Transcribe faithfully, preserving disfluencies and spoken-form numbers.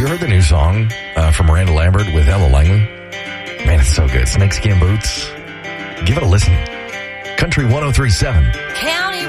heard the new song uh, from Miranda Lambert with Ella Langley? Man, it's so good. Snakeskin Boots. Give it a listen. Country one oh three point seven. County